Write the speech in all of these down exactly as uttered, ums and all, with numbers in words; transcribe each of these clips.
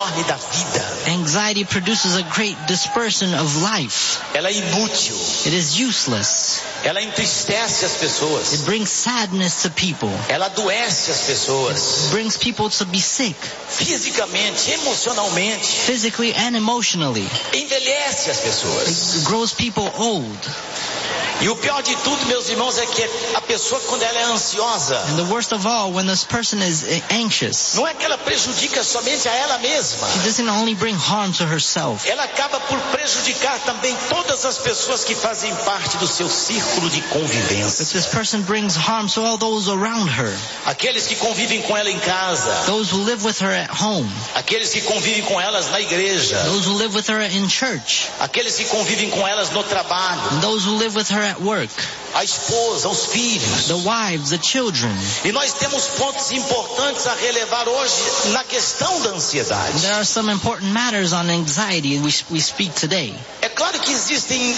enorme da vida. Anxiety produces a great dispersion of life. Ela é inútil. It is useless. Ela entristece as pessoas. It brings sadness to people. Ela adoece as pessoas. It brings people to be sick. Fisicamente, emocionalmente. Physically and emotionally. Envelhece as pessoas. It grows people old. E o pior de tudo, meus irmãos, é que a pessoa, quando ela é ansiosa, And the worst of all, when this person is anxious, não é que ela prejudica somente a ela mesma. she doesn't only bring harm to herself. Ela acaba por prejudicar também todas as pessoas que fazem parte do seu círculo de But convivência. this person brings harm to all those around her. Aqueles que convivem com ela em casa. Those who live with her at home. Aqueles que convivem com elas na igreja. Those who live with her in church. Aqueles que convivem com elas no trabalho. And those who live with her at work. A esposa, os filhos. The wives, the children. E nós temos pontos importantes a relevar hoje na questão da ansiedade. There are some important matters on anxiety we, we speak today. É claro que existem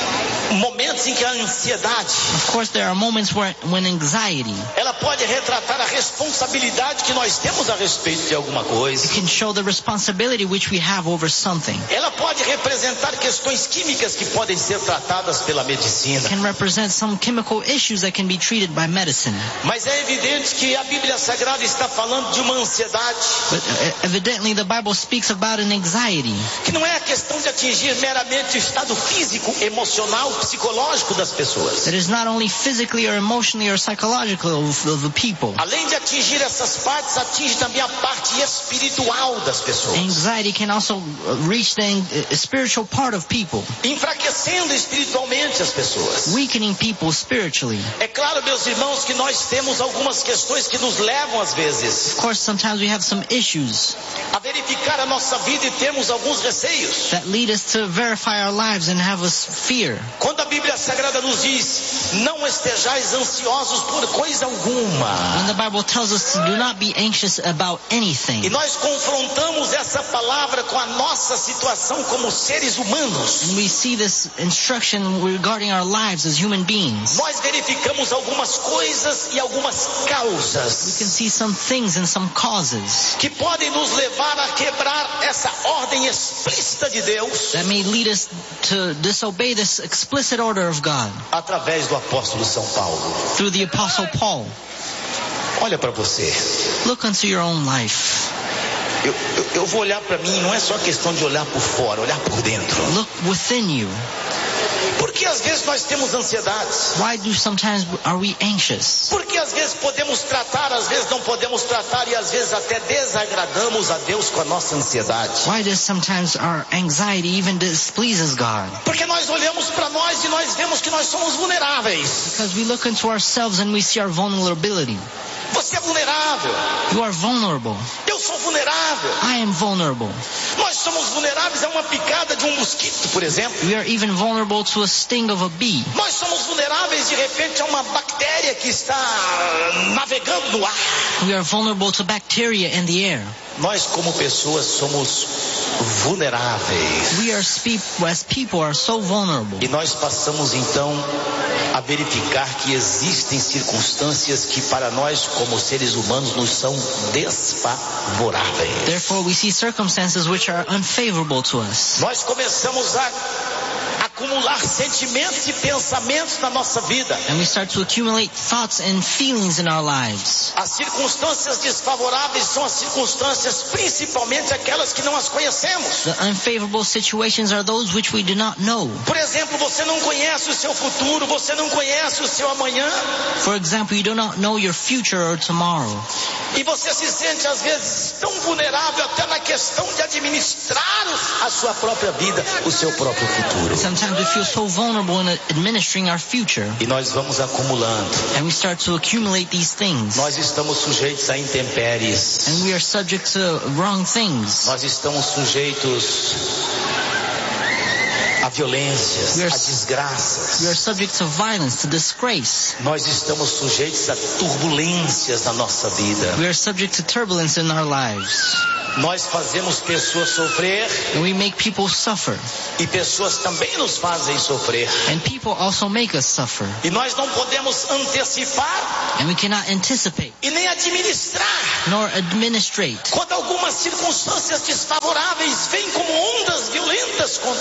momentos em que a ansiedade, Of course, there are moments where, when anxiety, ela pode retratar a responsabilidade que nós temos a respeito de alguma coisa. it can show the responsibility which we have over something. Ela pode representar questões químicas que podem ser tratadas pela medicina. It can represent some chemical issues that can be treated by medicine. Mas é evidente que a Bíblia Sagrada está falando de uma ansiedade But uh, evidently the Bible speaks about an anxiety. que não é a questão de atingir meramente o estado físico, emocional, psicológico das pessoas. That is not only physically or emotionally or psychological of, of the people. Além de atingir essas partes, atinge também a parte espiritual das pessoas. Anxiety can also reach the uh, spiritual part of people, Enfraquecendo espiritualmente as pessoas. weakening people spiritually. É claro, meus irmãos, que nós temos algumas questões que nos levam, às vezes, Of course, sometimes we have some issues a verificar a nossa vida e temos alguns receios. that lead us to verify our lives and have us fear. Quando a Bíblia Sagrada nos diz, não estejais ansiosos por coisa alguma. When the Bible tells us to do not be anxious about E anything, nós confrontamos essa palavra com a nossa situação como seres humanos. and we see this instruction regarding our lives as human beings, Nós verificamos algumas coisas e algumas we can causas see some things and some causes que podem nos levar a quebrar essa ordem explícita de Deus that may lead us to disobey this explicit order of God através do apóstolo São Paulo. through the Apostle Paul. Olha para você. Look unto your own life. Eu, eu, eu vou olhar para mim, não é só questão de olhar por fora, olhar por dentro. Look within you. Porque às vezes nós temos ansiedades. Why do sometimes are we anxious? Porque às vezes podemos tratar, às vezes não podemos tratar e às vezes até desagradamos a Deus com a nossa ansiedade. Why does sometimes our anxiety even displeases God? Porque nós olhamos para nós e nós vemos que nós somos vulneráveis. Because we look into ourselves and we see our vulnerability. Você é vulnerável. You are vulnerable. Eu sou vulnerável. I am vulnerable. Nós somos vulneráveis a uma picada de um mosquito, por exemplo. We are even vulnerable to a sting of a bee. Nós somos vulneráveis de repente a uma bactéria que está navegando no ar. We are vulnerable to bacteria in the air. Nós como pessoas somos vulneráveis. We are spe- as people are so vulnerable. E nós passamos então a verificar que existem circunstâncias que para nós como seres humanos nos são desfavoráveis. Therefore we see circumstances which are unfavorable to us. Nós começamos a acumular sentimentos e pensamentos na nossa vida. And we start to accumulate thoughts and feelings in our lives. As circunstâncias desfavoráveis são as circunstâncias, principalmente aquelas que não as conhecemos. The unfavorable situations are those which we do not know. Por exemplo, você não conhece o seu futuro, você não conhece o seu amanhã. For example, you do not know your future or tomorrow. E você se sente às vezes tão vulnerável até na questão de administrar a sua própria vida, o seu próprio futuro. Sometimes we feel so vulnerable in administering our future. E nós vamos acumulando. And we start to accumulate these things. Nós estamos sujeitos a intempéries. And we are subject to wrong things. Nós estamos sujeitos a violências, We are- a desgraças. We are subject to violence, to disgrace. Nós estamos sujeitos a turbulências na nossa vida. We are subject to turbulence in our lives. Nós fazemos pessoas sofrer And we make people suffer. e pessoas também nos fazem sofrer. And people also make us suffer. E nós não podemos antecipar And we cannot anticipate e nem administrar nor administrate quando algumas circunstâncias desfavoráveis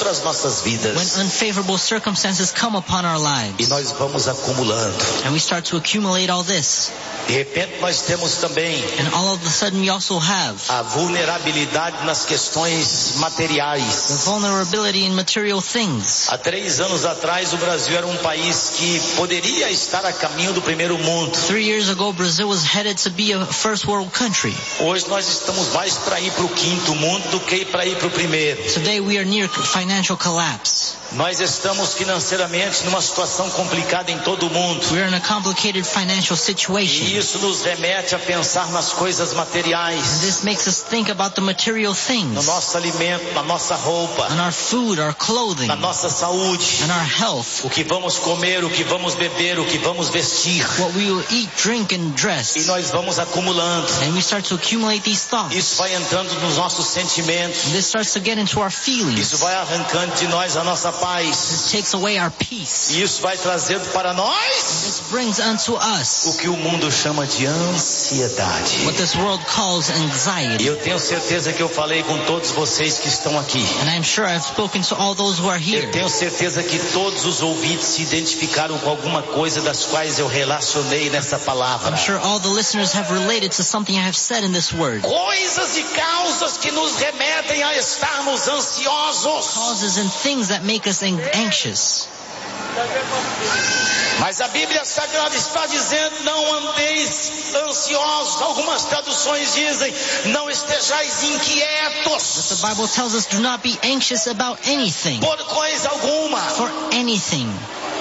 as nossas vidas. When unfavorable circumstances come upon our lives. E nós vamos acumulando. And we start to accumulate all this. De repente nós temos também And all of a sudden we also have a vulnerabilidade nas questões the materiais. vulnerability in material things. Há três anos atrás o Brasil era um país que poderia estar a caminho do primeiro mundo. Three years ago, Brazil was headed to be a first world country. Hoje nós estamos mais para ir para o quinto mundo do que para ir para o primeiro. Today we are near financial collapse. Nós estamos financeiramente numa situação complicada em todo o mundo. We are in a complicated financial situation. E isso nos remete a pensar nas coisas And materiais, this makes us think about the material no things. nosso alimento, na nossa roupa, On our food, our clothing, na nossa saúde, and our health. o que vamos comer, o que vamos beber, o que vamos vestir. What we will eat, drink, and E dress. nós vamos acumulando. And we start to accumulate these thoughts. Isso vai entrando nos nossos sentimentos. And this starts to get into our feelings. Isso vai arrancando de nós a nossa paz. This takes away our peace. E isso vai trazendo para nós This brings unto o us que o mundo chama de ansiedade. what this world calls E anxiety. eu tenho certeza que eu falei com todos vocês que estão aqui. And I'm sure I've spoken to all those who are here. Eu tenho certeza que todos os ouvintes se identificaram com alguma coisa das quais eu relacionei nessa palavra. I'm sure all the listeners have related to something I have said in this word. Coisas e causas que nos remetem a estarmos ansiosos. Causes and things that make us an- anxious. Mas a Bíblia Sagrada está dizendo, não andeis ansiosos. Algumas traduções dizem, não estejais inquietos The Bible tells us do not be anxious about anything, por coisa alguma. for anything.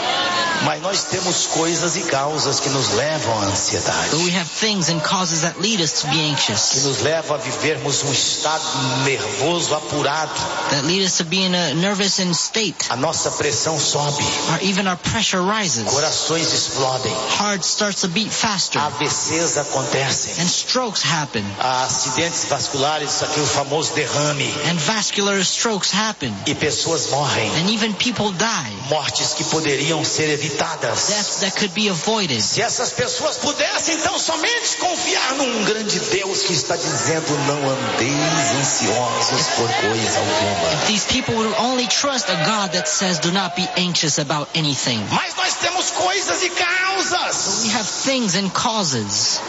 Mas nós temos coisas e causas que nos levam à ansiedade, But we have things and causes that lead us to be que anxious, nos levam a vivermos um estado nervoso apurado. that lead us to be in a nervous in state, A nossa pressão sobe, or even our pressure rises. corações explodem, Heart starts to beat faster, A V Cs acontecem, and strokes happen, há acidentes vasculares, aquele famoso derrame, and vascular strokes happen, e pessoas morrem. and even people die. Mortes que poderiam ser evitadas. Deaths that could be avoided. Se essas pessoas pudessem então somente confiar num grande Deus que está dizendo, não andeis ansiosos por coisa alguma. These people would only trust a God that says do not be anxious about anything. Mas nós temos coisas e causas. We have things and causes.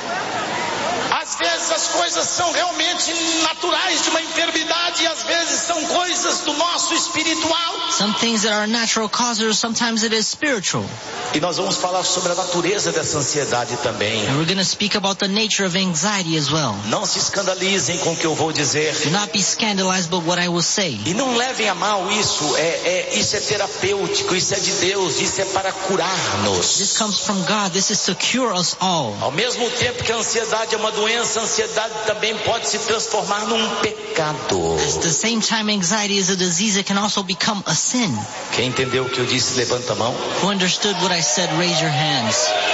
Às vezes as coisas são realmente naturais de uma enfermidade e às vezes são coisas do nosso espiritual. Some things that are natural causes, sometimes it is spiritual. E nós vamos falar sobre a natureza dessa ansiedade também. And we're going to speak about the nature of anxiety as well. Não se escandalizem com o que eu vou dizer. Do not be scandalized by what I will say. E não levem a mal isso. É, é, isso é terapêutico, isso é de Deus, isso é para This curar-nos. comes from God. This is to cure us all. Ao mesmo tempo que a ansiedade é uma doença, a ansiedade também pode se transformar num pecado. At the same time, anxiety is a disease. It can also become a sin. Quem entendeu o que eu disse, levanta a mão. Who understood what I said, raise your hands.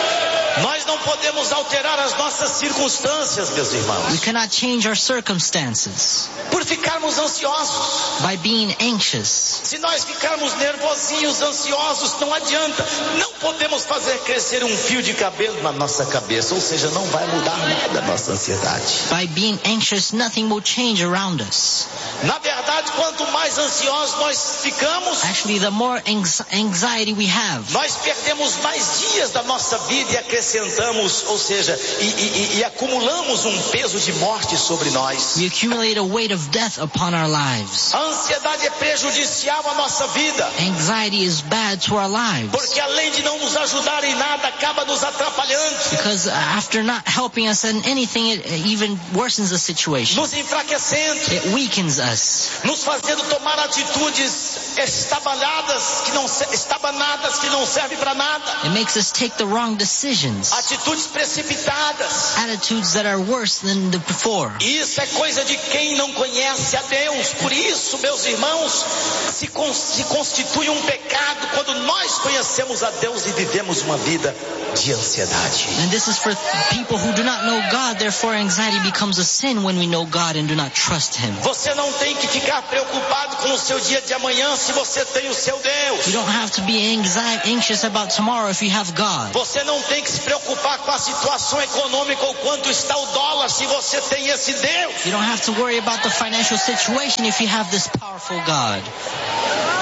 Nós não podemos alterar as nossas circunstâncias, meus We irmãos, cannot change our circumstances por ficarmos ansiosos. by being anxious. Se nós ficarmos nervosinhos, ansiosos, não adianta. Não podemos fazer crescer um fio de cabelo na nossa cabeça, ou seja, não vai mudar nada a nossa ansiedade. By being anxious, nothing will change around us. Na verdade, quanto mais ansiosos nós ficamos, Actually, the more anx- anxiety we have, nós perdemos mais dias da nossa vida e acrescentamos, ou seja, e, e- e acumulamos um peso de morte sobre nós. we accumulate a weight of death upon our lives. A ansiedade é prejudicial à nossa vida, Anxiety is bad to our lives porque além de não nos ajudar em nada, acaba nos atrapalhando, because after not helping us in anything, it even worsens the situation. nos enfraquecendo, It weakens us, nos fazendo tomar atitudes estabanadas que não, se- estabanadas que não servem para nada, it makes us take the wrong decisions, atitudes precipitadas. attitudes that are worse than the before. Isso é coisa de quem não conhece a Deus. Por isso, meus irmãos, se, con- se constitui um pecado quando nós conhecemos a Deus e vivemos uma vida de ansiedade. And this is for people who do not know God. Therefore, anxiety becomes a sin when we know God and do not trust Him. Você não tem que ficar preocupado com o seu dia de amanhã se você tem o seu Deus. You don't have to be anxi- anxious about tomorrow if you have God. Você não tem que se preocupar com a situação econômica ou quanto está o dólar se você tem esse Deus. You don't have to worry about the financial situation if you have this powerful God.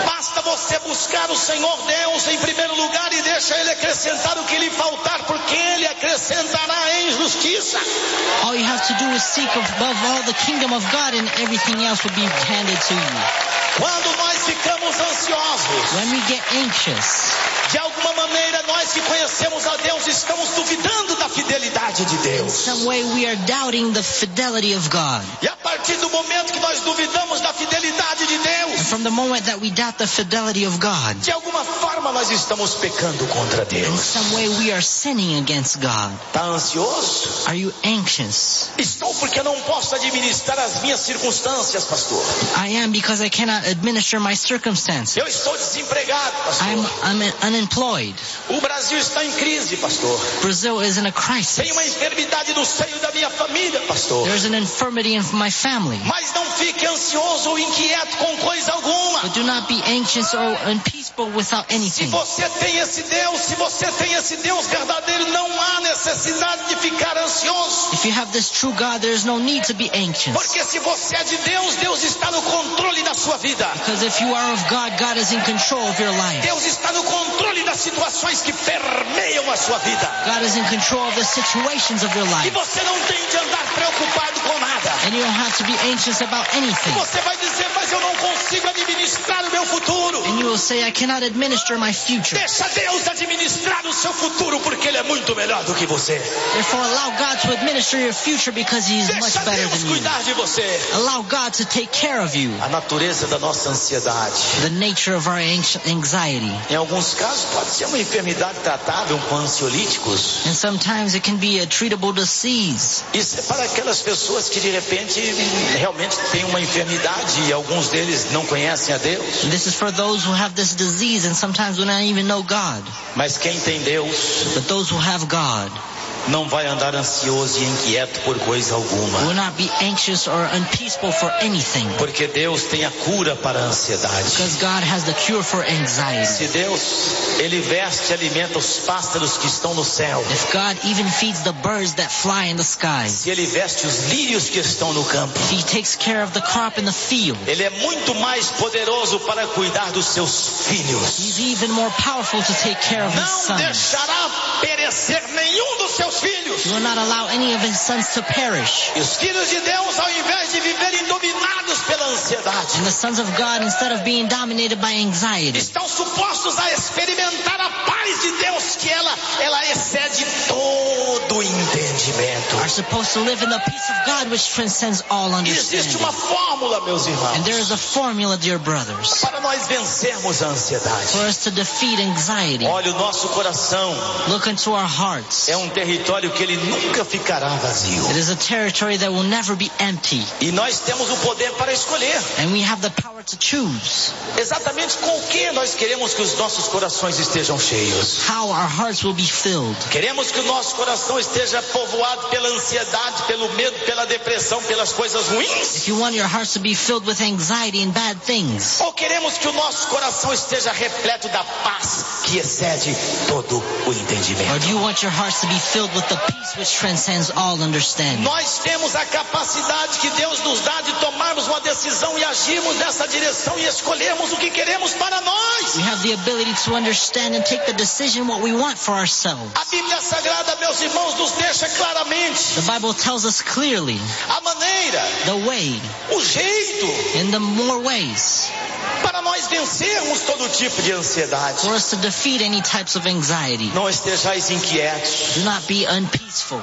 você buscar o Senhor Deus em primeiro lugar e deixa Ele acrescentar o que lhe faltar, porque Ele acrescentará em justiça. All you have to do is seek above all the kingdom of God, and everything else will be handed to you. Quando nós ficamos ansiosos, When we get anxious, de alguma maneira nós que conhecemos a Deus estamos duvidando da fidelidade de Deus. some way we are doubting the fidelity of God. E a partir do momento que nós duvidamos da fidelidade de And Deus, from the moment that we doubt the fidelity of God, de alguma forma nós estamos pecando contra in Deus. some way we are sinning against God. Está ansioso? Are you anxious? Estou porque não posso administrar as minhas circunstâncias, pastor. I am, because I cannot administer my circumstances. Eu estou desempregado, I'm, pastor. I'm unemployed. O Brasil está em crise, pastor. Brazil is in a Tem uma crisis. enfermidade no seio da minha família, pastor. There's an infirmity in my family. Mas não fique ansioso ou inquieto com coisa alguma. But do not be anxious or unpeaceful without Se anything. você tem esse Deus, se você tem esse Deus verdadeiro, não há necessidade de ficar ansioso. If you have this true God, there is no need to be anxious. Porque se você é de Deus, Deus está no controle da sua vida. Because if you are of God, God is in control of your life. Deus está no controle das situações que permeiam a sua vida. God is in control of the situations of your E life. você não tem de andar preocupado com nada. And you don't have to be anxious about E anything. você vai dizer, mas eu não consigo administrar o meu futuro. And you will say, I cannot administer my future. Deixa Deus administrar o seu futuro, porque Ele é muito melhor do que você. Therefore, allow God to administer your future because He is much Deixa better Deus than you. cuidar de você. Allow God to take care of you. A natureza da nossa ansiedade. The nature of our anx- anxiety. Em alguns casos pode ser uma enfermidade tratável com ansiolíticos. And sometimes it can be a treatable disease. Isso é para aquelas pessoas que de repente realmente têm uma enfermidade e alguns deles não conhecem a Deus. And this is for those who have this disease and sometimes do not even know God. Mas quem tem Deus But those who have God não vai andar ansioso e inquieto por coisa alguma. will not be anxious or unpeaceful for anything. Porque Deus tem a cura para a ansiedade. Because God has the cure for anxiety. Se Deus, Ele veste e alimenta os pássaros que estão no céu. If God even feeds the birds that fly in the skies, Se Ele veste os lírios que estão no campo. if He takes care of the crop in the field, Ele é muito mais poderoso para cuidar dos seus filhos. He's even more powerful to take care of His Não sons. deixará perecer nenhum dos seus filhos. He will not allow any of His sons to perish. E os filhos de Deus, ao invés de viverem dominados pela ansiedade, And the sons of God, instead of being dominated by anxiety, estão supostos a experimentar a paz de Deus, que ela, ela excede todo o entendimento. are supposed to live in the peace of God which transcends all Existe understanding. uma fórmula, meus irmãos, And there is a formula, dear brothers, para nós vencermos a ansiedade. for us to defeat anxiety. Olha, o nosso coração Look into our hearts. é um território que ele nunca ficará vazio. It is a territory that will never be empty. E nós temos o poder para escolher And we have the power to choose exatamente com o que nós queremos que os nossos corações estejam cheios. how our hearts will be filled. Queremos que o nosso coração esteja povoado pela ansiedade, pelo medo, pela depressão, pelas coisas ruins? If you want your hearts to be filled with anxiety and bad things, Ou queremos que o nosso coração esteja repleto da paz que excede todo o or entendimento? do you want your hearts to be filled with the peace which transcends all understanding? Nós temos a capacidade que Deus nos dá de tomarmos uma decisão e agirmos nessa direção e escolhermos o que queremos para nós. We have the ability to understand and take the decision what we want for ourselves. A Bíblia Sagrada, meus irmãos, nos deixa claramente The Bible tells us clearly a maneira, the way, o jeito in the more ways, para nós vencermos todo tipo de ansiedade. for us to defeat any types of anxiety. Não estejais inquietos Do not be unpeaceful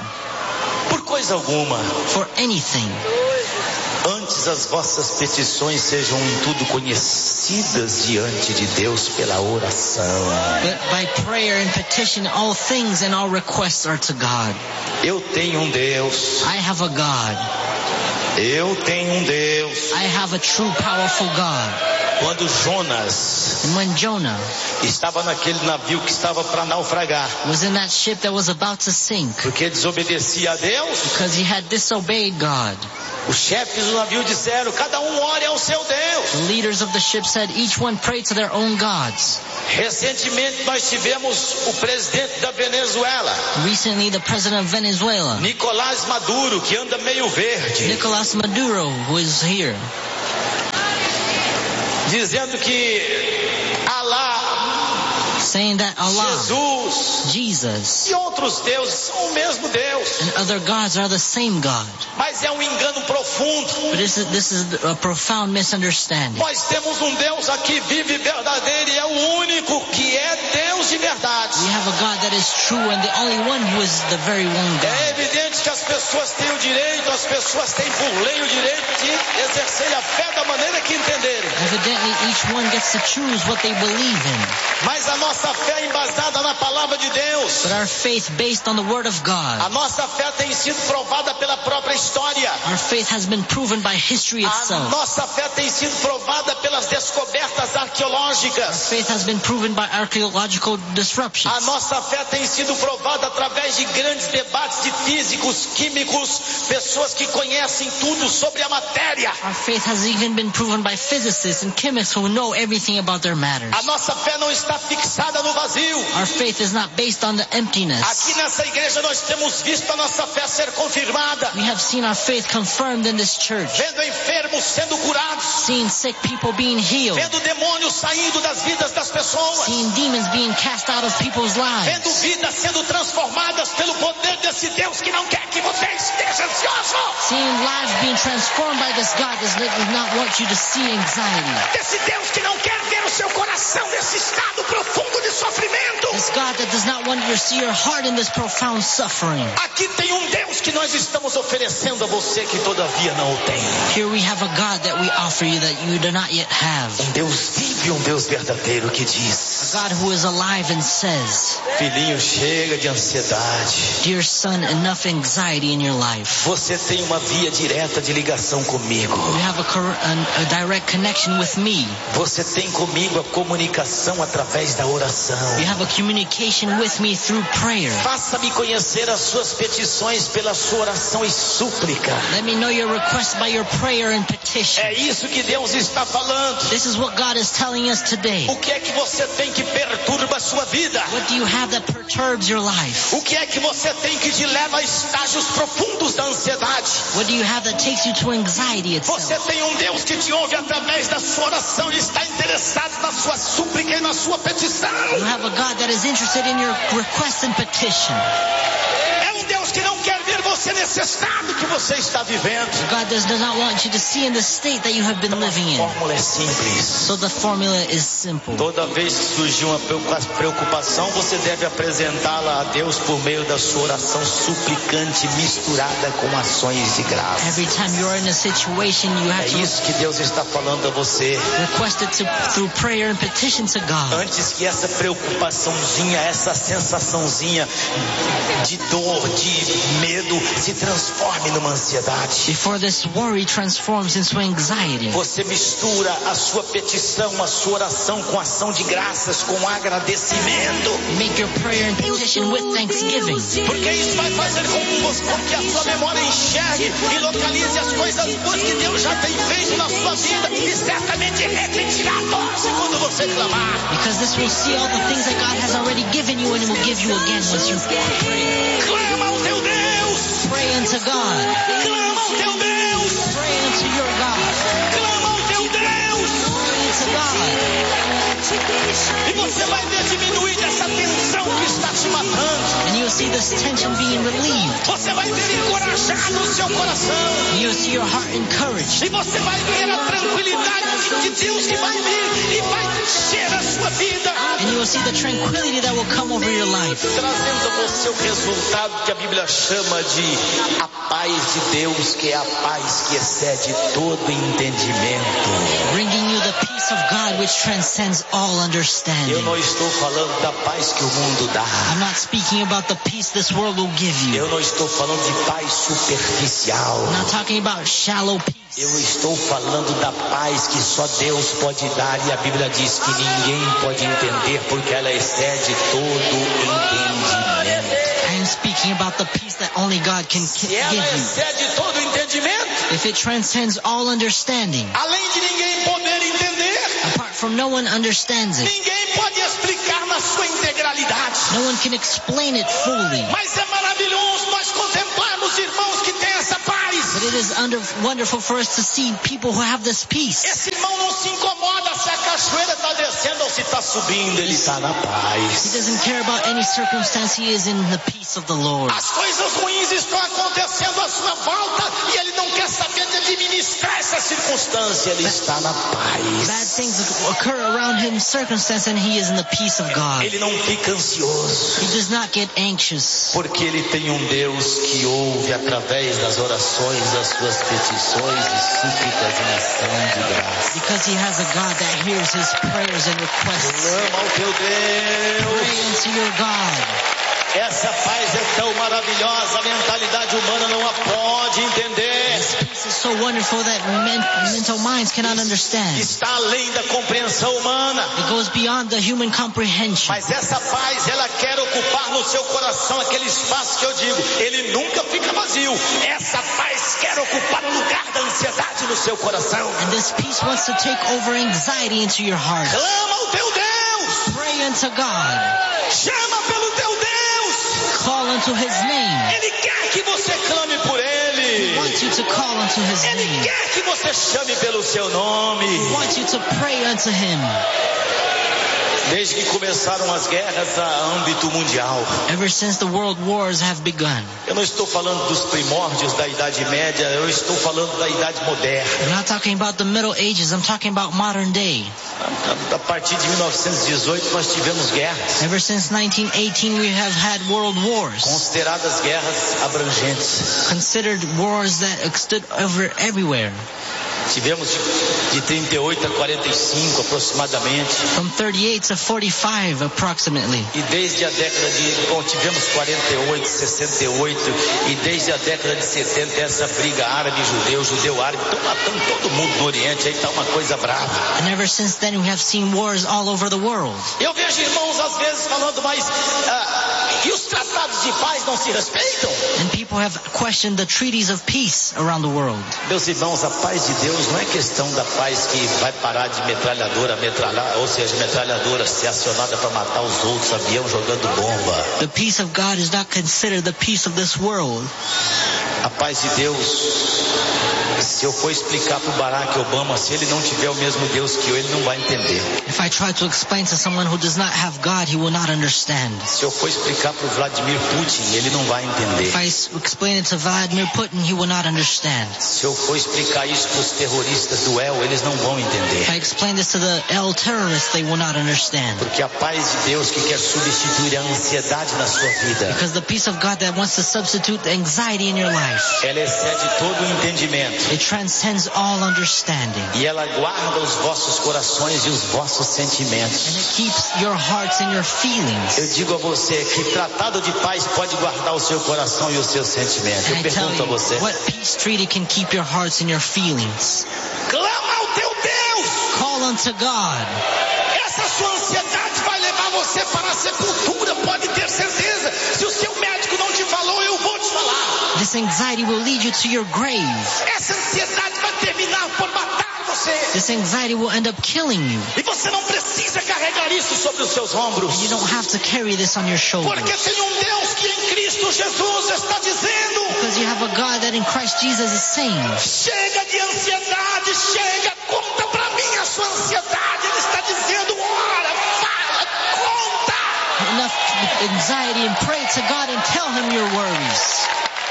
por coisa alguma. for anything. Antes as vossas petições sejam em tudo conhecidas diante de Deus pela oração. But by prayer and petition, all things and all requests are to God. Eu tenho um Deus. I have a God. Eu tenho um Deus. I have a true, powerful God. Quando Jonas And when Jonah estava naquele navio que estava para naufragar, was in that ship that was about to sink porque desobedecia a Deus, because he had disobeyed God, os chefes do navio disseram: cada um ore ao seu Deus. the leaders of the ship said each one prayed to their own gods. Recentemente nós tivemos o presidente da Venezuela, Recently, the president of Venezuela, Nicolás Maduro, que anda meio verde, Nicolas Maduro, who is here, dizendo que saying that Allah, Jesus Jesus, e outros deuses são o mesmo Deus. and other gods are the same God. Mas é um engano profundo. But this is, this is a profound misunderstanding. Nós temos um Deus aqui vivo e verdadeiro e é o único que é Deus de verdade. We have a God that is true and the only one who is the very one É God. evidente que as pessoas têm o direito, as pessoas têm por lei o direito de exercer a fé da maneira que entenderem. Evidently, each one gets to choose what they believe in. Mas a nossa fé é embasada na palavra de Deus. But our faith based on the Word of A God. nossa fé tem sido provada pela própria história. Our faith has been proven by history A itself. nossa fé tem sido provada pelas descobertas Our arqueológicas. faith has been proven by archaeological disruptions. A nossa fé tem sido provada através de grandes debates de físicos, químicos, pessoas que conhecem tudo sobre a matéria. Our faith has even been proven by physicists and chemists who know everything about their matters. A nossa fé não está fixada no vazio. Our faith is not based on the emptiness. Aqui nessa igreja nós temos visto a nossa fé ser confirmada, We have seen our faith confirmed in this church, vendo enfermos sendo curados, seen sick people being healed, vendo demônios saindo das vidas das pessoas, seen demons being cast out of people's vendo lives, vidas sendo transformadas pelo poder desse Deus que não quer que você esteja ansioso, seeing lives being transformed by this God that does not want you to see anxiety. desse Deus que não quer ver o seu coração nesse estado profundo de sofrimento. This God that does not want you to see your heart in this profound suffering. Aqui tem um Deus que nós estamos oferecendo a você que todavia não o tem. Here we have a God that we offer you that you do not yet have. Um Deus vivo e um Deus verdadeiro que diz: A God who is alive and says, filhinho, chega de ansiedade. dear son, enough anxiety in your life. Você tem uma via direta de ligação comigo. You have a, cor- a, a direct connection with me. Você tem comigo a comunicação através da oração. You have a communication with me through prayer. Faça-me conhecer as suas petições pela sua oração e súplica. Let me know your request by your prayer and petition. É isso que Deus está falando. This is what God is telling us today. O que é que você tem que perturba a sua vida? What do you have that perturbs your life? O que é que você tem que te leva a estágios profundos da ansiedade? What do you have that takes you to anxiety Você itself? tem um Deus que te ouve através da sua oração e está interessado na sua súplica e na sua petição. You have a God that is interested in your request and petition. É um Deus que não quer ver você nesse estado que você está vivendo. God does does not want you to see in the state that you have been living A in. fórmula é simples. So the formula is simple. Toda vez que surgir uma preocupação, você deve apresentá-la a Deus por meio da sua oração suplicante misturada com ações de graça. Every time you're in a situation, you É have to isso que Deus está falando a você. request it to, through prayer and petition to God. Antes que essa preocupaçãozinha, essa sensaçãozinha de dor, de medo se transforme numa ansiedade. Before this worry transforms into anxiety, Você mistura a sua petição, a sua oração com ação de graças, com agradecimento. make your prayer and petition with thanksgiving. Porque isso vai fazer com que, você, com que a sua memória enxergue e localize as coisas boas que Deus já tem feito na sua vida e certamente repetirá todas quando você clamar. Because this will see all the things that God has already given you and it will give you again once you pray. Clama ao teu Deus! Pray unto God. Clama ao teu Deus! Pray unto your God. Clama ao teu Deus! Pray unto God. E você vai ver diminuir essa tensão que está te matando. And you'll see this tension being relieved. Você vai ver encorajado o seu coração. And you'll see your heart encouraged. E você vai ver a tranquilidade de Deus que vai vir e vai encher a sua vida. And you will see the tranquility that will come over your life. Trazendo a você o resultado que a Bíblia chama de a paz de Deus, que é a paz que excede todo entendimento. Bringing you the peace of God which transcends all understanding. Eu não estou falando da paz que o mundo dá. I'm not speaking about the peace this world will give you. Eu não estou falando de paz superficial. I'm not talking about shallow peace. Eu estou falando da paz que só Deus pode dar, e a Bíblia diz que ninguém pode entender porque ela excede todo entendimento. I am speaking about the peace that only God can Se give ela you. excede todo entendimento, If it transcends all understanding, além de ninguém poder entender, apart from no one understands it, ninguém pode explicar na sua integralidade. no one can explain it fully. Mas é maravilhoso nós contemplarmos irmãos que têm essa paz. But it it is under, wonderful for us to see people who have this peace. Esse irmão não se incomoda se a cachoeira está descendo ou se está subindo, ele está na He paz. doesn't care about any circumstance. He is in the peace of the Lord. As coisas ruins estão acontecendo à sua volta e ele não quer saber de administrar essa circunstância, ele está na Bad paz. things occur around him, circumstance, and he is in the peace of God. Ele não fica ansioso, He does not get anxious porque ele tem um Deus que ouve através das orações as suas petições e súplicas em ação de graça. because he has a God that hears his prayers and requests. Clama ao teu Pray Deus. unto your God. Essa paz é tão maravilhosa, a mentalidade humana não a pode entender. This peace is so wonderful that men, mental minds cannot understand. Está além da compreensão humana. It goes beyond the human comprehension. Mas essa paz, ela quer ocupar no seu coração aquele espaço que eu digo, ele nunca fica vazio. Essa paz quer ocupar o lugar da ansiedade no seu coração. And this peace wants to take over anxiety into your heart. Clama ao teu Deus. Pray unto God. Chama pelo teu Deus. Call unto his name. Ele quer que você clame por He ele. wants you to call unto his Ele name. quer que você chame pelo seu nome. He wants you to pray unto him. Desde que começaram as guerras a âmbito mundial. Ever since the world wars have begun. Eu não estou falando dos primórdios da Idade Média, eu estou falando da Idade Moderna. I'm not talking about the Middle Ages, I'm talking about modern day. A partir de mil novecentos e dezoito nós tivemos guerras, Ever since nineteen eighteen we have had world wars. consideradas guerras abrangentes. Considered wars that stood over everywhere. Tivemos de trinta e oito a quarenta e cinco aproximadamente. From thirty-eight to forty-five approximately. E desde a década de... Bom, tivemos quarenta e oito, sessenta e oito. E desde a década de setenta essa briga árabe-judeu, judeu-árabe. Estão matando todo mundo no Oriente. Aí está uma coisa brava. And ever since then we have seen wars all over the world. Eu vejo irmãos às vezes falando, mas... ah, e os tratados de paz não se respeitam? And people have questioned the treaties of peace around the world. Meus irmãos, a paz de Deus não é questão da paz que vai parar de metralhadora, metralhar, ou seja, metralhadora ser acionada para matar os outros, avião jogando bomba. The peace of God is not considered the peace of this world. A paz de Deus, se eu for explicar para o Barack Obama, se ele não tiver o mesmo Deus que eu, ele não vai entender. If I try to explain to someone who does not have God, he will not understand. Se eu for explicar para o Vladimir Putin, ele não vai entender. If I s- explain it to Vladimir Putin, he will not understand. Se eu for explicar isso para os terroristas do E L, eles não vão entender. If I explain this to the L terrorists, they will not understand. Porque a paz de Deus que quer substituir a ansiedade na sua vida, Because the peace of God that wants to substitute the anxiety in your life, ela excede todo o entendimento. it transcends all understanding. E ela guarda os vossos corações e os vossos And sentimentos. it keeps your hearts and your feelings. Eu digo a você que tratado de paz pode guardar o seu coração e os seus sentimentos. Eu And I tell pergunto a you, você. what peace treaty can keep your hearts and your feelings? Clama ao teu Deus! Call unto God. Essa sua ansiedade vai levar você para a sepultura, pode ter certeza. Se o seu médico não te falou, eu vou te falar. This anxiety will lead you to your grave. Essa ansiedade vai terminar por matar você. This anxiety will end up killing you. E você não precisa carregar isso sobre os seus ombros. You don't have to carry this on your shoulders. Porque tem um Deus que em Cristo Jesus está dizendo: Because you have a God that in Christ Jesus is saying, chega de ansiedade, chega, conta pra mim a sua ansiedade. Ele está dizendo: ora, fala, conta. enough anxiety, and pray to God and tell him your worries.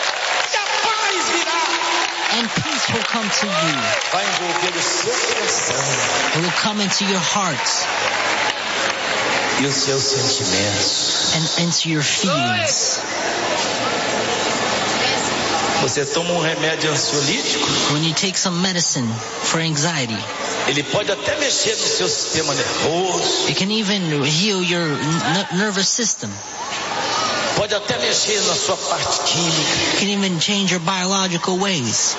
E a paz virá. And peace will come to you. Vai envolver o seu coração It will come into your heart e os seus sentimentos. and into your feelings. Você toma um remédio ansiolítico, When you take some medicine for anxiety, ele pode até mexer no seu sistema nervoso, it can even heal your n- nervous system. pode até mexer na sua parte química, It can even change your biological ways.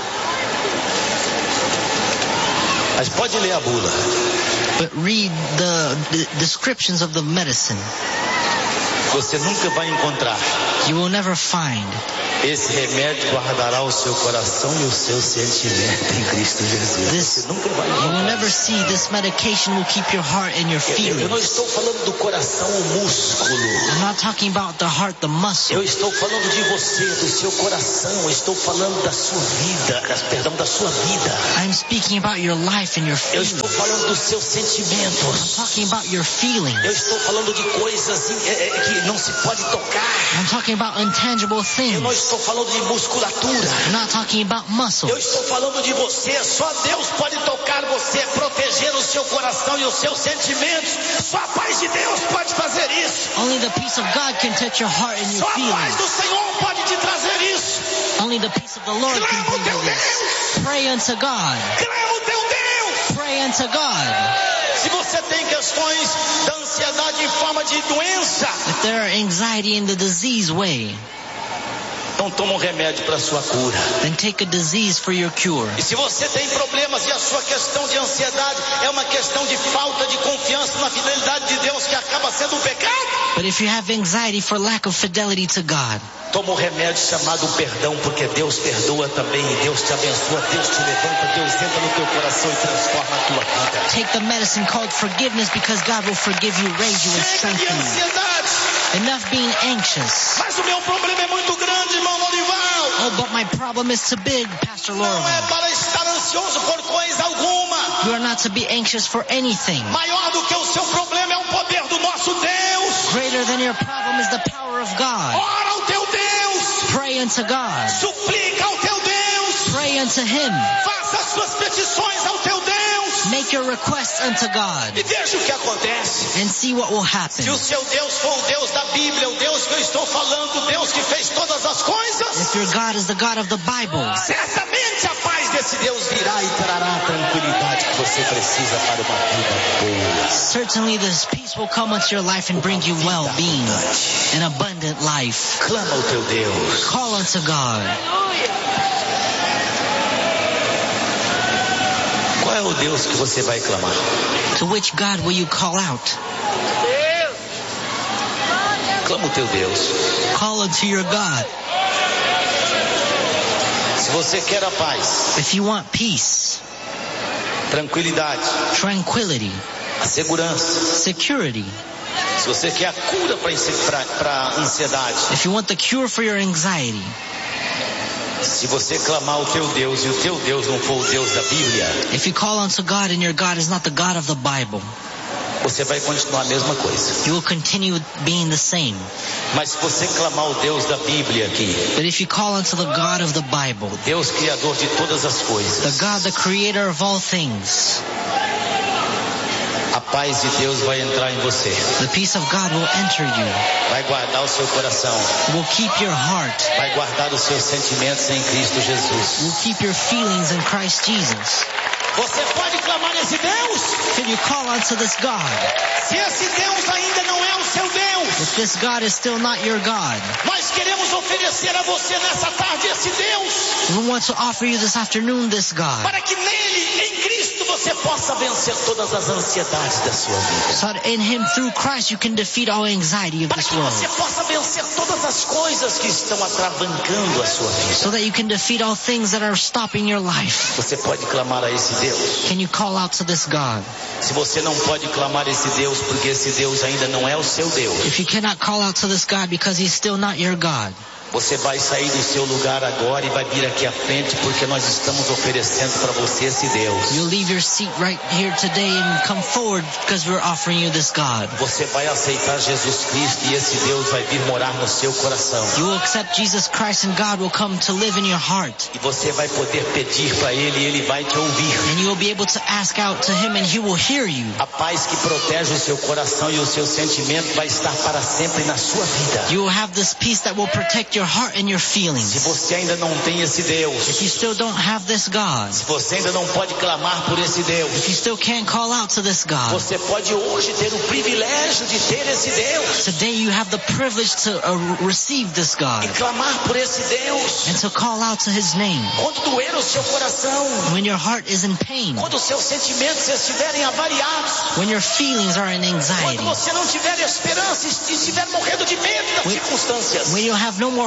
mas pode ler a bula. But read the, the descriptions of the medicine. Você nunca vai encontrar You will never find Esse remédio guardará o seu coração e o seu sentimento em Cristo Jesus. This, Você nunca vai you will encontrar. never see this medication will keep your heart and your Eu, eu não feelings. estou falando do coração, o músculo. I'm not talking about the heart, the muscle. Eu estou falando de você, do seu coração. Eu estou falando da sua vida, perdão, da sua vida. I'm speaking about your life and your Eu feelings. estou falando dos seus I'm sentimentos. talking about your feelings. Eu estou falando de coisas é, é, que não se pode tocar. I'm talking about intangible Eu things. não estou falando de musculatura. I'm not talking about muscle. Eu estou falando de você. Só Deus pode tocar você, proteger o seu coração e os seus sentimentos. Só a paz de Deus pode fazer isso. Only the peace of God can touch your heart and Só your a paz feelings. do Senhor pode te trazer isso. Only the peace of the Lord can Clama o bring teu you this. Deus. Pray unto God. Clama o teu Deus. Pray unto God. Se você tem questões da ansiedade em forma de doença, If there are anxiety in the disease way, então toma um remédio para sua cura. then take a disease for your cure. E se você tem problemas e a sua questão de ansiedade é uma questão de falta de confiança na fidelidade de Deus que acaba sendo um pecado, But if you have anxiety for lack of fidelity to God, toma um remédio chamado perdão, porque Deus perdoa também e Deus te abençoa, Deus te levanta, Deus entra no teu coração e transforma a tua vida. take the medicine called forgiveness because God will forgive you, raise you, and Chega de strengthen you. ansiedade. Enough being anxious. Mas o meu problema é muito grande, irmão Lorival. Oh, but my problem is too big, Pastor Não é Lorival. para estar ansioso por coisa alguma. You are not to be anxious for anything. Maior do que o seu problema é o poder do nosso Deus. Greater than your problem is the power of God. Ora ao teu Deus. Pray unto God. Suplica ao teu Deus. Pray unto Him. Faça as suas petições ao teu Deus. Make your requests unto God E veja o que acontece. and see what will happen. Se o seu Deus for o Deus da Bíblia, o Deus que eu estou falando, o Deus que fez todas as coisas, If your God is the God of the Bible, certamente a paz desse Deus virá e trará a tranquilidade que você precisa para uma vida boa. certainly this peace will come into your life and bring you well-being, an abundant life. Clama ao teu Deus. Call unto God. Qual é o Deus que você vai clamar? To which God will you call out? Clama o teu Deus. Call unto your God. Se você quer a paz, If you want peace, tranquilidade, tranquility, a segurança, security, se você quer a cura para a ansiedade, if you want the cure for your anxiety, se você clamar ao teu Deus e o teu Deus não for o Deus da Bíblia, if you call unto God and your God is not the God of the Bible, você vai continuar a mesma coisa. you will continue being the same. Mas se você clamar ao Deus da Bíblia aqui, But if you call unto the God of the Bible, Deus criador de todas as the coisas, God, the creator of all things, a paz de Deus vai entrar em você, the peace of God will enter you, vai guardar o seu coração, will keep your heart, vai guardar os seus sentimentos em Cristo Jesus. will keep your feelings in Christ Jesus. Você pode clamar nesse Deus? Can you call unto this God? Se esse Deus ainda não é o seu Deus, If this God is still not your God, nós queremos oferecer a você nessa tarde esse Deus, we want to offer you this afternoon this God, para que nele, em Cristo, você possa vencer todas as ansiedades da sua vida. so that in Him, through Christ, you can defeat all anxiety of Para this que world, você possa vencer todas as coisas que estão atravancando a sua vida. so that you can defeat all things that are stopping your life. Você pode clamar a esse Deus. Can you call out to this God? Se você não pode clamar a esse Deus, porque esse Deus ainda não é o seu Deus, If you cannot call out to this God because He's still not your God, você vai sair do seu lugar agora e vai vir aqui à frente, porque nós estamos oferecendo para você esse Deus. you'll leave your seat right here today and come forward because we're offering you this God. Você vai aceitar Jesus Cristo e esse Deus vai vir morar no seu coração. You will accept Jesus Christ and God will come to live in your heart. E você vai poder pedir para Ele e Ele vai te ouvir. And you will be able to ask out to Him and He will hear you. A paz que protege o seu coração e o seu sentimento vai estar para sempre na sua vida. You will have this peace that will protect your heart and your Se feelings. você ainda não tem esse Deus, If you still don't have this God, se você ainda não pode clamar por esse Deus, if you still can't call out to this God, você pode hoje ter o privilégio de ter esse Deus today you have the privilege to uh, receive this God e clamar por esse Deus. and to call out to His name. Quando doer o seu coração, When your heart is in pain, quando os seus sentimentos estiverem avariados, when your feelings are in quando anxiety, você não tiver esperança e estiver morrendo de medo das When- circunstâncias, when you have no more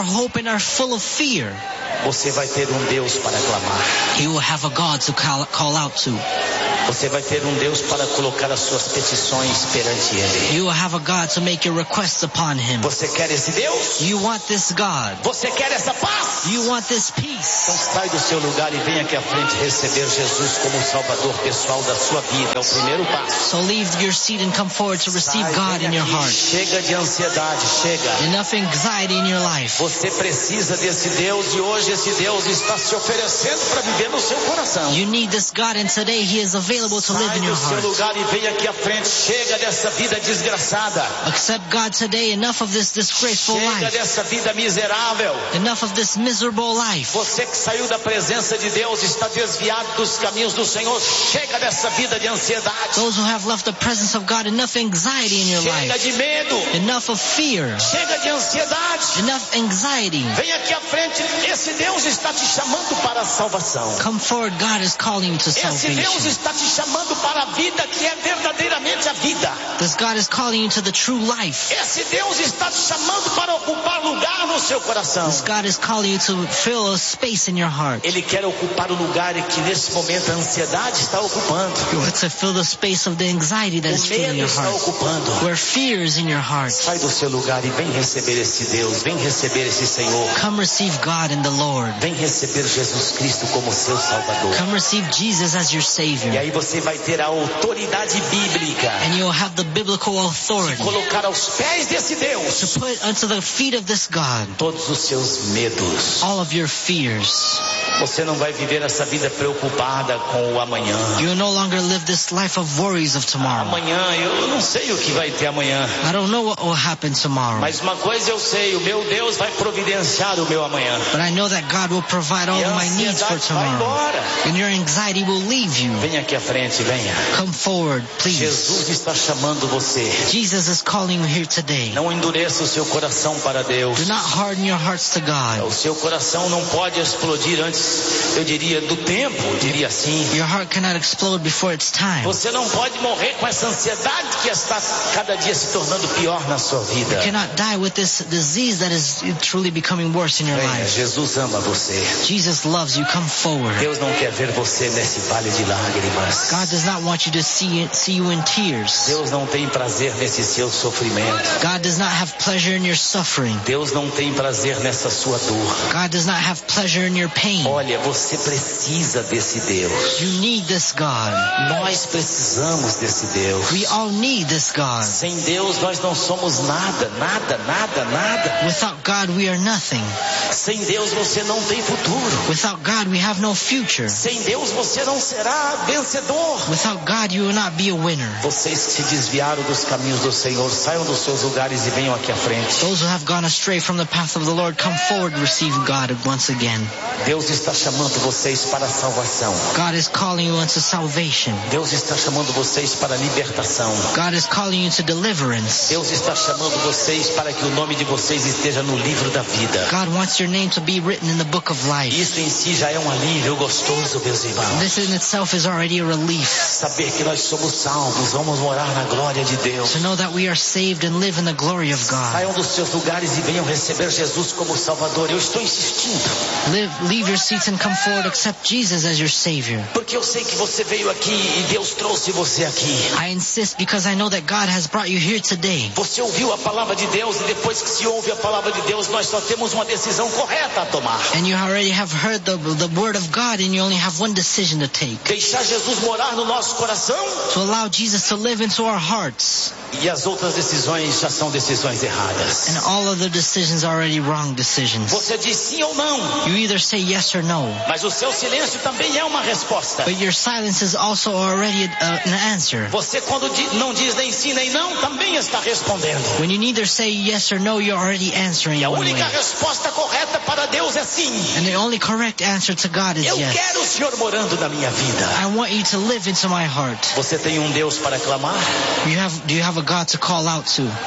hope and are full of fear, você vai ter um Deus para clamar. you will have a God to call, call out to. Você vai ter um Deus para colocar as suas petições perante Ele. You will have a God to make your requests upon Him. Você quer esse Deus? You want this God. Você quer essa paz? You want this Então peace. sai do seu lugar e vem aqui à frente receber Jesus como Salvador pessoal da sua vida. É o primeiro passo. So leave your seat and come forward to receive Sai, God vem in your aqui. heart. Chega de ansiedade, chega. Enough anxiety in your life. Você precisa desse Deus e hoje esse Deus está se oferecendo para viver no seu coração. You need this God, and today He is available to live Sai in do your seu heart. lugar e vem aqui à frente. Chega dessa vida desgraçada. Accept God today. Enough of this disgraceful Chega life. dessa vida miserável. Enough of this miserable life. Você que saiu da presença de Deus está desviado dos caminhos do Senhor. Chega dessa vida de ansiedade. Those who have left the presence of God, enough anxiety in your Chega life. de medo. Enough of fear. Chega de ansiedade. Enough anxiety. Vem aqui à frente. Esse Deus está te chamando para a salvação. Come forward. God is calling you to Esse Deus salvation. está te chamando para a vida que é verdadeiramente a vida. This God is calling you to the true life. Esse Deus está te chamando para ocupar lugar no seu coração. This God is calling you to fill a space in your heart. Ele quer ocupar o lugar que nesse momento a ansiedade está ocupando. To fill the space of the anxiety that O is filling medo your está heart. ocupando. Where fear is in your heart. Sai do seu lugar e vem receber esse Deus. Vem receber esse Senhor. Come receive God in the Lord. Vem receber Jesus Cristo como seu Salvador. Come receive Jesus as your E Savior. aí você vai ter a autoridade bíblica And you'll have the biblical de authority colocar aos pés desse to Deus put unto the feet of this God todos os seus medos. all of your fears. Você não vai viver essa vida preocupada com o amanhã. You will no longer live this life of worries of tomorrow. Amanhã, eu não sei o que vai ter amanhã. I don't know what will happen tomorrow. Mas uma coisa eu sei, o meu Deus vai providenciar o meu amanhã. But I know that God will provide all E a of my needs for ansiedade vai tomorrow. embora. And your anxiety will leave you. Venha aqui à frente, venha. Come forward, please. Jesus está chamando você. Jesus is calling you here today. Não endureça o seu coração para Deus. Do not harden your hearts to God. O seu coração não pode explodir antes, eu diria, do tempo, eu diria assim. Your heart cannot explode before it's time. Você não pode morrer com essa ansiedade que está cada dia se tornando pior na sua vida. You cannot die with this disease that is truly becoming worse in your Venha, life. Jesus ama você. Jesus loves you. Come forward. Deus não quer ver você nesse vale de lágrimas. God does not want you to see, see you in tears. Deus não tem prazer nesse seu sofrimento. God does not have pleasure in your suffering. Deus não tem prazer nessa sua dor. God does not have pleasure in your pain. Olha, você precisa desse Deus. You need this God. Nós precisamos desse Deus. We all need this God. Sem Deus nós não somos nada, nada, nada, nada. Without God, we are nothing. Sem Deus você não tem futuro. Without God, we have no future. Sem Deus você não será vencedor. Without God, you will not be a winner. Vocês que se desviaram dos caminhos do Senhor, saiam dos seus lugares e venham aqui à frente. Those who have gone astray from the path of the Lord, come forward to receive God once again. Deus está chamando vocês para a salvação. God is calling you unto salvation. Deus está chamando vocês para a libertação. God is calling you to deliverance. Deus está chamando vocês para que o nome de vocês esteja no livro da vida. God wants your name to be written in the book of life. Isso em si já é um alívio gostoso, meus irmãos. This in itself is already a relief. Saber que nós somos salvos, vamos morar na glória de Deus. To know that we are saved and live in the glory of God. Saiam dos seus lugares e venham receber Jesus como Salvador. Eu estou insistindo. Live, leave your seats and come forward. Accept Jesus as your Savior. Porque eu sei que você veio aqui e Deus trouxe você aqui. I insist because I know that God has brought you here today. Você ouviu a palavra de Deus e depois que se ouve a palavra de Deus, nós só temos uma decisão correta a tomar. And you already have heard the, the word of God and you only have one decision to take. Deixar Jesus morar no nosso coração. To allow Jesus to live into our hearts. E as outras decisões já são decisões erradas. And all other decisions are already wrong decisions. Você diz sim ou não. You either say yes or no. Mas o seu silêncio também é uma resposta. But your silence is also already uh, an answer. Você quando não diz nem sim nem não, também está respondendo. When you neither say yes or no, you're already answering E a one way. única resposta correta para Deus é sim. And the only correct answer to God is Eu yes. quero o Senhor morando na minha vida. I want you to live into my heart. Você tem um Deus para clamar? You have, do you have a God to call out to?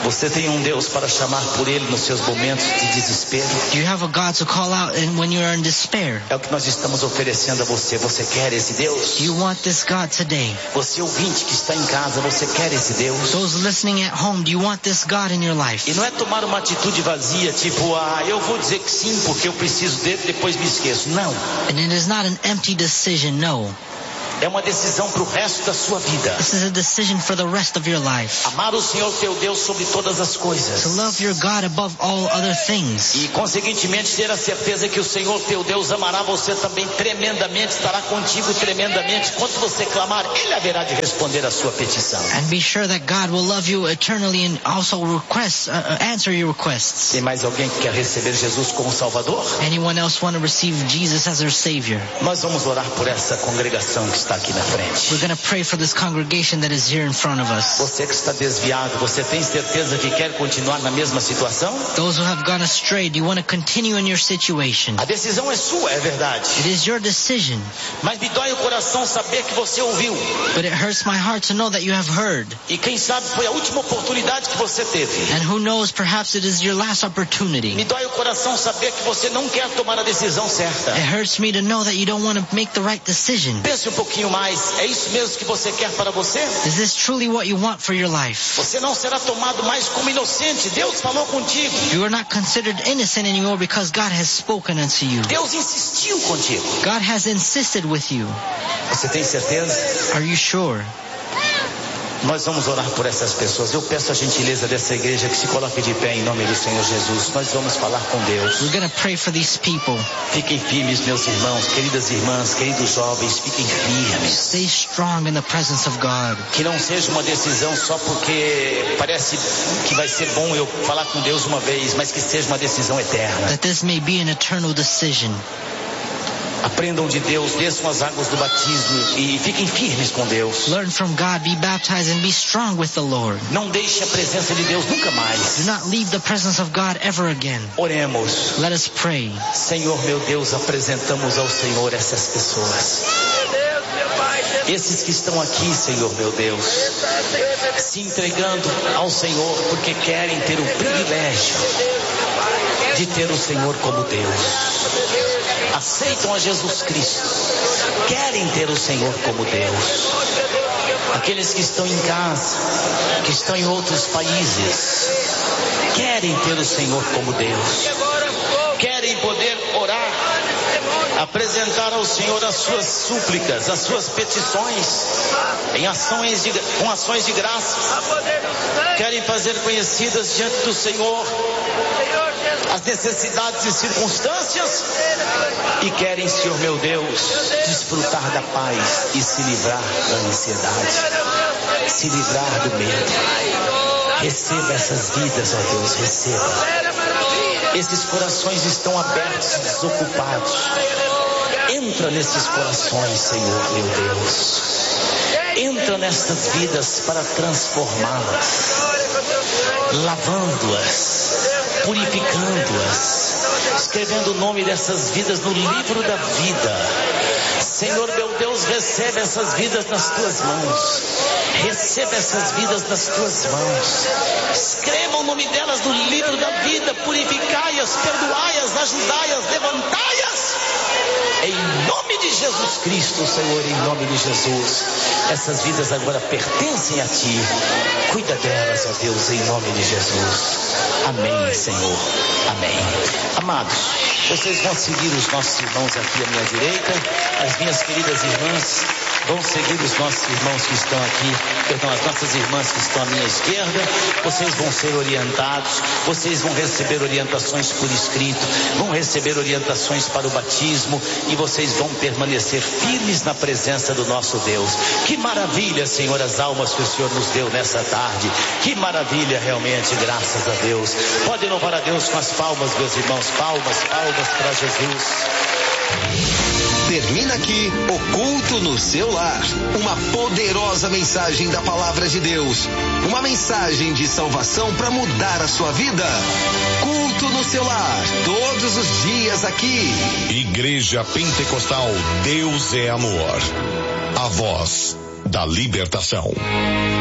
Você tem um Deus para chamar por Ele nos seus momentos de desespero? Do you have a God to call out in- when you are in despair? É o que nós estamos oferecendo a você. Você quer esse Deus? Do you want this God today? Você ouvinte que está em casa, você quer esse Deus? Those listening at home, do you want this God in your life? E não é tomar uma atitude vazia, tipo, ah, eu vou dizer que sim porque eu preciso dele, depois me esqueço. Não. And it is not an empty decision, no. É uma decisão para o resto da sua vida. This is a decision for the rest of your life. Amar o Senhor teu Deus sobre todas as coisas. To love your God above all other things. E, conseguintemente, ter a certeza que o Senhor teu Deus amará você também tremendamente, estará contigo tremendamente. Quando você clamar, Ele haverá de responder a sua petição. And be sure that God will love you eternally and also request, uh, uh, answer your requests. Tem mais alguém que quer receber Jesus como Salvador? Anyone else want to receive Jesus as their Savior? Nós vamos orar por essa congregação que está aqui na frente. We're going to pray for this congregation that is here in front of us. Você que está desviado, você tem certeza que quer continuar na mesma situação? Those who have gone astray, do you want to continue in your situation? A decisão é sua, é verdade. It is your decision. Mas me dói o coração saber que você ouviu. But it hurts my heart to know that you have heard. E quem sabe foi a última oportunidade que você teve. And who knows, perhaps it is your last opportunity. Me dói o coração saber que você não quer tomar a decisão certa. It hurts me to know that you don't want to make the right decision. Pense um pouquinho mais. É isso mesmo que você quer para você? Is this truly what you want for your life? Você não será tomado mais como inocente. Deus falou contigo. You are not considered innocent anymore because God has spoken unto you. Deus insistiu contigo. God has insisted with you. Você tem certeza? Are you sure? Nós vamos orar por essas pessoas. Eu peço a gentileza dessa igreja que se coloque de pé em nome do Senhor Jesus. Nós vamos falar com Deus. We're going to pray for these people. Fiquem firmes, meus irmãos, queridas irmãs, queridos jovens, fiquem firmes. Stay strong in the presence of God. Que não seja uma decisão só porque parece que vai ser bom eu falar com Deus uma vez, mas que seja uma decisão eterna. That this may be an eternal decision. Aprendam de Deus, desçam as águas do batismo e fiquem firmes com Deus. Learn from God, be baptized, and be strong with the Lord. Não deixe a presença de Deus nunca mais. Do not leave the presence of God ever again. Oremos. Let us pray. Senhor meu Deus, apresentamos ao Senhor essas pessoas. Esses que estão aqui, Senhor meu Deus, se entregando ao Senhor porque querem ter o privilégio de ter o Senhor como Deus. Aceitam a Jesus Cristo, querem ter o Senhor como Deus. Aqueles que estão em casa, que estão em outros países, querem ter o Senhor como Deus. Querem poder orar, apresentar ao Senhor as suas súplicas, as suas petições, em ações de, com ações de graças. Querem fazer conhecidas diante do Senhor as necessidades e circunstâncias e querem, Senhor meu Deus, desfrutar da paz e se livrar da ansiedade, se livrar do medo. Receba essas vidas, ó Deus, receba. Esses corações estão abertos e desocupados. Entra nesses corações, Senhor meu Deus. Entra nestas vidas para transformá-las, lavando-as, purificando-as, escrevendo o nome dessas vidas no livro da vida. Senhor meu Deus, recebe essas vidas nas tuas mãos. Receba essas vidas nas tuas mãos. Escreva o nome delas no livro da vida. Purificai-as, perdoai-as, ajudai-as, levantai-as. Em nome de Jesus Cristo, Senhor, em nome de Jesus. Essas vidas agora pertencem a Ti. Cuida delas, ó Deus, em nome de Jesus. Amém, Senhor. Amém. Amados, vocês vão seguir os nossos irmãos aqui à minha direita. As minhas queridas irmãs vão seguir os nossos irmãos que estão aqui, perdão, as nossas irmãs que estão à minha esquerda. Vocês vão ser orientados, vocês vão receber orientações por escrito, vão receber orientações para o batismo e vocês vão permanecer firmes na presença do nosso Deus. Que maravilha, Senhor, as almas que o Senhor nos deu nessa tarde. Que maravilha, realmente, graças a Deus. Pode louvar a Deus com as palmas, meus irmãos. Palmas, palmas para Jesus. Termina aqui o culto no seu lar. Uma poderosa mensagem da palavra de Deus. Uma mensagem de salvação para mudar a sua vida. Culto no seu lar, todos os dias aqui. Igreja Pentecostal Deus é Amor. A voz da libertação.